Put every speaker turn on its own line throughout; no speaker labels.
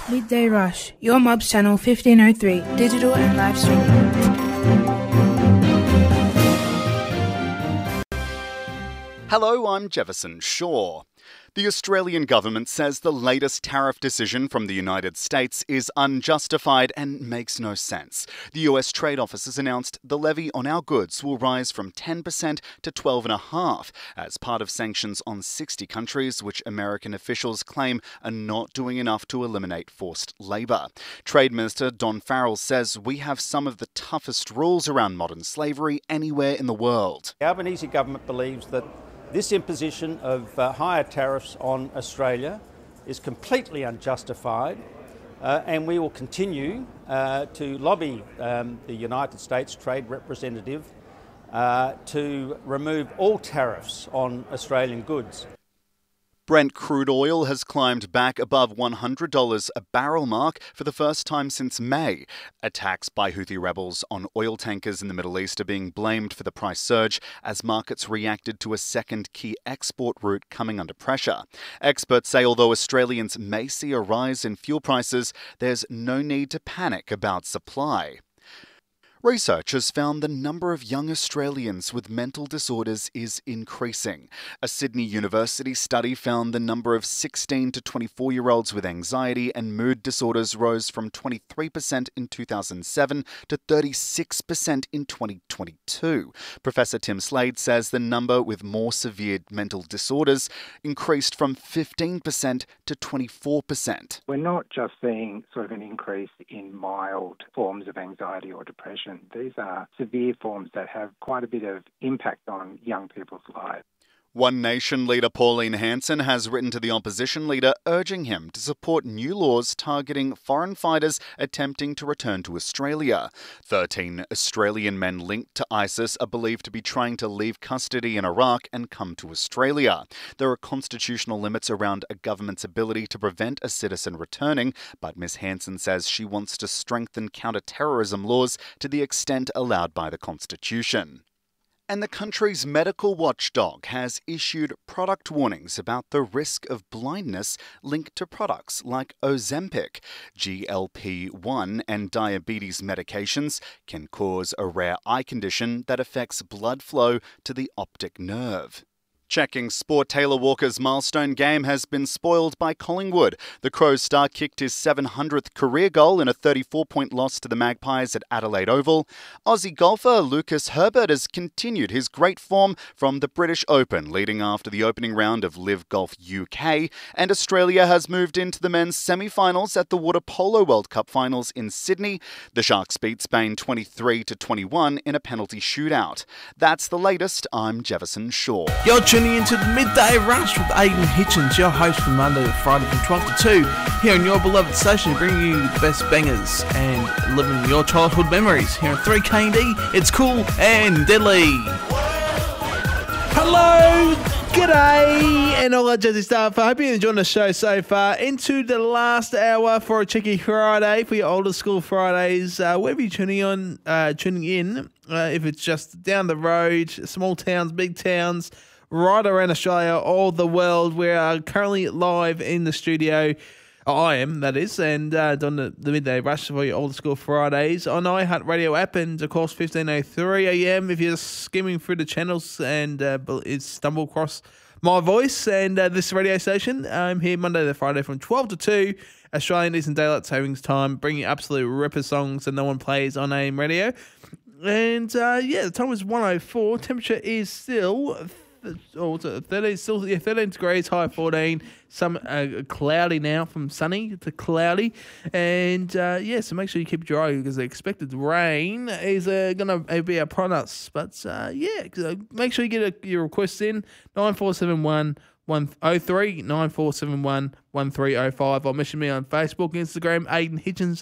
Midday Rush, your Mobs channel 1503, digital and live streaming.
Hello, I'm Jefferson Shaw. The Australian government says the latest tariff decision from the United States is unjustified and makes no sense. The US Trade Office has announced the levy on our goods will rise from 10% to 12.5% as part of sanctions on 60 countries, which American officials claim are not doing enough to eliminate forced labour. Trade Minister Don Farrell says we have some of the toughest rules around modern slavery anywhere in the world.
The Albanese government believes that this imposition of higher tariffs on Australia is completely unjustified, and we will continue to lobby the United States Trade Representative to remove all tariffs on Australian goods.
Brent crude oil has climbed back above $100 a barrel mark for the first time since May. Attacks by Houthi rebels on oil tankers in the Middle East are being blamed for the price surge as markets reacted to a second key export route coming under pressure. Experts say although Australians may see a rise in fuel prices, there's no need to panic about supply. Research has found the number of young Australians with mental disorders is increasing. A Sydney University study found the number of 16 to 24-year-olds with anxiety and mood disorders rose from 23% in 2007 to 36% in 2022. Professor Tim Slade says the number with more severe mental disorders increased from 15% to 24%.
We're not just seeing sort of an increase in mild forms of anxiety or depression. These are severe forms that have quite a bit of impact on young people's lives.
One Nation leader Pauline Hanson has written to the opposition leader urging him to support new laws targeting foreign fighters attempting to return to Australia. 13 Australian men linked to ISIS are believed to be trying to leave custody in Iraq and come to Australia. There are constitutional limits around a government's ability to prevent a citizen returning, but Ms Hanson says she wants to strengthen counter-terrorism laws to the extent allowed by the Constitution. And the country's medical watchdog has issued product warnings about the risk of blindness linked to products like Ozempic. GLP-1 and diabetes medications can cause a rare eye condition that affects blood flow to the optic nerve. Checking sport, Taylor Walker's milestone game has been spoiled by Collingwood. The Crows star kicked his 700th career goal in a 34-point loss to the Magpies at Adelaide Oval. Aussie golfer Lucas Herbert has continued his great form from the British Open, leading after the opening round of Live Golf UK. And Australia has moved into the men's semi-finals at the Water Polo World Cup finals in Sydney. The Sharks beat Spain 23-21 in a penalty shootout. That's the latest. I'm Jefferson Shaw.
You're tuning into the Midday Rush with Aidan Hitchens, your host from Monday to Friday from 12 to 2, here on your beloved station, bringing you the best bangers and living your childhood memories. Here on 3KD, it's cool and deadly. Hello, g'day, and all that jazzy stuff. I hope you're enjoying the show so far. Into the last hour for a Cheeky Friday, for your older school Fridays. Wherever you're tuning in, if it's just down the road, small towns, big towns, right around Australia, all the world. We are currently live in the studio. I am, that is, and on the Midday Rush for your old school Fridays on iHeartRadio app, and of course 15:03 a.m. if you're skimming through the channels and stumble across my voice and this radio station. I'm here Monday to Friday from 12 to 2 Australian Eastern Daylight Savings Time, bringing absolute ripper songs that no one plays on AM radio. And the time is 1:04. Temperature is still 13 degrees, high 14. Some cloudy now, from sunny to cloudy. And so make sure you keep dry because the expected rain is going to be upon us. But make sure you get your requests in 9471 103 9471 1305, or message me on Facebook, Instagram, Aidan Hitchens,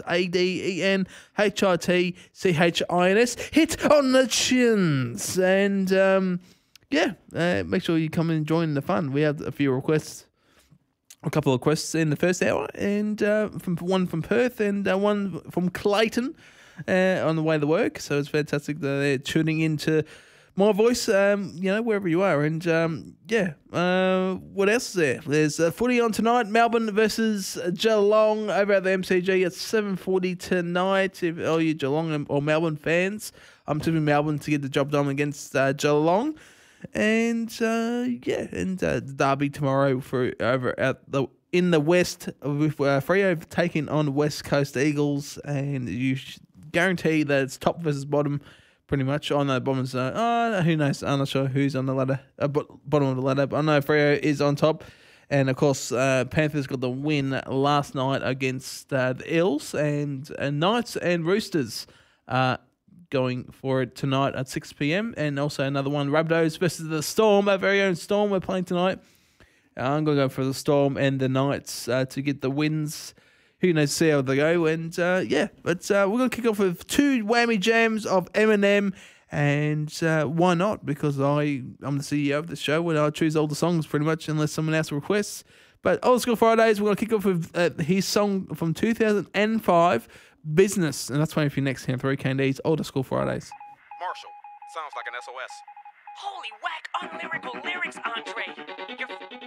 ADENHITCHINS, hit on the chins. And make sure you come and join the fun. We have a couple of requests in the first hour, and one from Perth and one from Clayton on the way to work. So it's fantastic that they're tuning into my voice, wherever you are. And, what else is there? There's footy on tonight, Melbourne versus Geelong over at the MCG at 7:40 tonight. If all you Geelong or Melbourne fans, I'm tipping Melbourne to get the job done against Geelong. And, the derby tomorrow in the West with Freo taking on West Coast Eagles, and you guarantee that it's top versus bottom, pretty much. I know bottom's who knows? I'm not sure who's on the ladder, bottom of the ladder, but I know Freo is on top, and of course Panthers got the win last night against the Eels, and Knights and Roosters going for it tonight at 6 p.m. and also another one, Rabbitohs versus the Storm, our very own Storm. We're playing tonight. I'm going to go for the Storm and the Knights to get the wins. Who knows, see how they go. And, but we're going to kick off with 2 whammy jams of Eminem. And why not? Because I'm the CEO of the show, and I choose all the songs pretty much unless someone else requests. But Old School Fridays, we're going to kick off with his song from 2005, Business. And that's playing for you next here on 3KD's Old School Fridays.
Marshall, sounds like an SOS.
Holy whack, unlyrical lyrics, Andre. You're